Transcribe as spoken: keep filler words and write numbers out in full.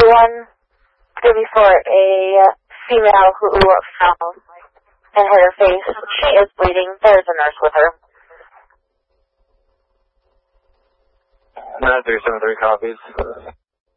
The one could be for a female who fell and hit her face. She is bleeding. There's a nurse with her. nine three seven three copies.